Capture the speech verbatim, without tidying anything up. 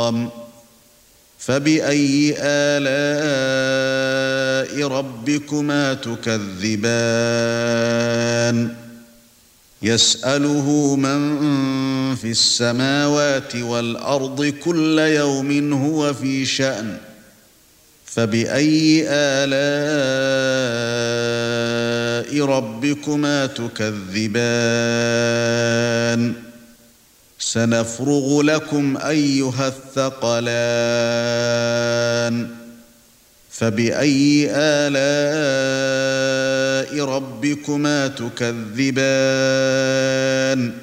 الحرام فبأي آلاء ربكما تكذبان يسأله من في السماوات والأرض كل يوم هو في شأن فبأي آلاء ربكما تكذبان سنفرغ لكم أيها الثقلان فبأي آلاء ربكما تكذبان